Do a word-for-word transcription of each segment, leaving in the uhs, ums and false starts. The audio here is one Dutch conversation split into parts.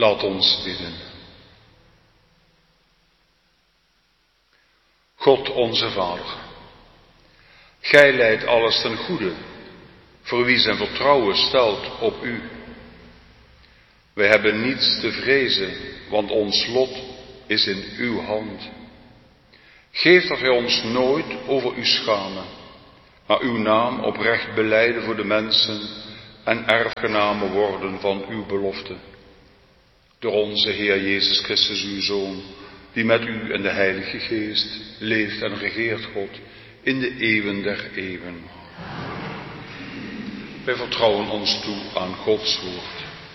Laat ons bidden. God onze Vader, Gij leidt alles ten goede, voor wie zijn vertrouwen stelt op U. Wij hebben niets te vrezen, want ons lot is in Uw hand. Geef dat wij ons nooit over U schamen, maar Uw naam oprecht belijden voor de mensen en erfgenamen worden van Uw belofte. Door onze Heer Jezus Christus, Uw Zoon, die met U en de Heilige Geest leeft en regeert, God, in de eeuwen der eeuwen. Wij vertrouwen ons toe aan Gods woord.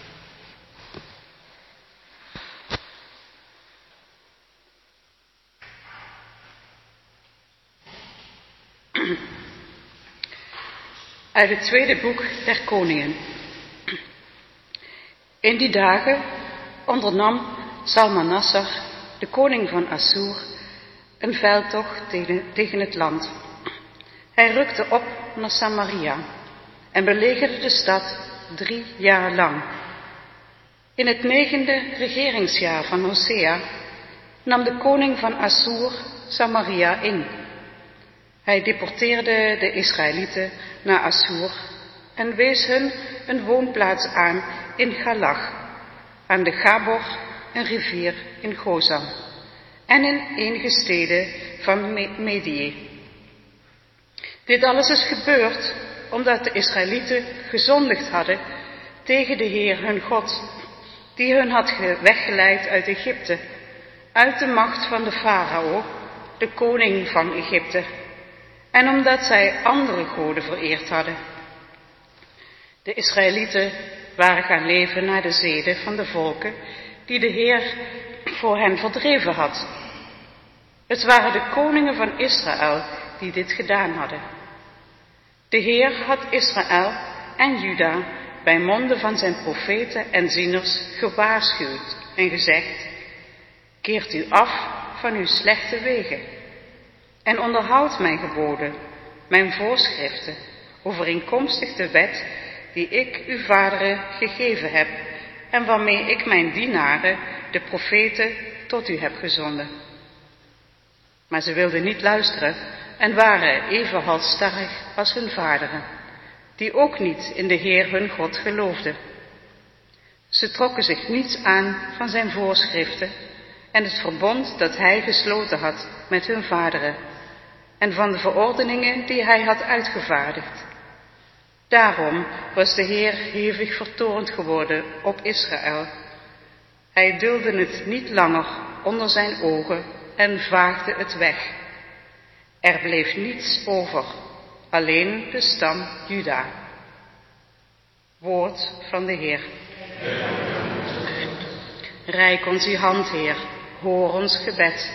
Uit het tweede boek der Koningen. In die dagen ondernam Salmanassar, de koning van Assur, een veldtocht tegen het land. Hij rukte op naar Samaria en belegerde de stad drie jaar lang. In het negende regeringsjaar van Hosea nam de koning van Assur Samaria in. Hij deporteerde de Israëlieten naar Assur en wees hun een woonplaats aan in Galach, aan de Gabor, een rivier in Gozan, en in enige steden van Medië. Dit alles is gebeurd omdat de Israëlieten gezondigd hadden tegen de Heer hun God, die hun had weggeleid uit Egypte, uit de macht van de farao, de koning van Egypte, en omdat zij andere goden vereerd hadden. De Israëlieten waren gaan leven naar de zeden van de volken die de Heer voor hen verdreven had. Het waren de koningen van Israël die dit gedaan hadden. De Heer had Israël en Juda bij monden van zijn profeten en zieners gewaarschuwd en gezegd: keert u af van uw slechte wegen en onderhoud mijn geboden, mijn voorschriften, overeenkomstig de wet die ik uw vaderen gegeven heb en waarmee ik mijn dienaren, de profeten, tot u heb gezonden. Maar ze wilden niet luisteren en waren even halsstarrig als hun vaderen, die ook niet in de Heer hun God geloofden. Ze trokken zich niets aan van zijn voorschriften en het verbond dat hij gesloten had met hun vaderen en van de verordeningen die hij had uitgevaardigd. Daarom was de Heer hevig vertoornd geworden op Israël. Hij duldde het niet langer onder zijn ogen en vaagde het weg. Er bleef niets over, alleen de stam Juda. Woord van de Heer. Reik ons uw hand, Heer, hoor ons gebed.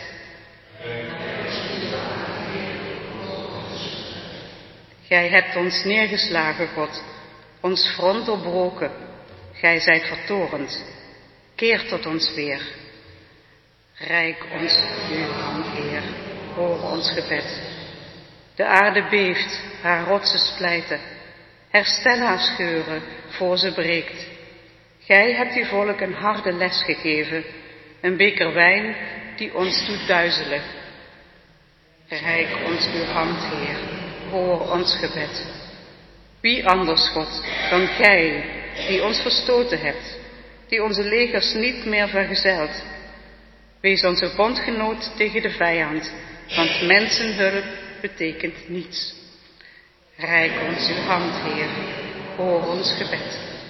Gij hebt ons neergeslagen, God, ons front doorbroken. Gij zijt vertorend. Keer tot ons weer. Reik ons uw hand, Heer, hoor ons gebed. De aarde beeft, haar rotsen splijten. Herstel haar scheuren, voor ze breekt. Gij hebt uw volk een harde les gegeven, een beker wijn die ons doet duizelen. Reik ons uw hand, Heer, hoor ons gebed. Wie anders, God, dan Gij, die ons verstoten hebt, die onze legers niet meer vergezelt. Wees onze bondgenoot tegen de vijand, want mensenhulp betekent niets. Reik ons uw hand, Heer, hoor ons gebed.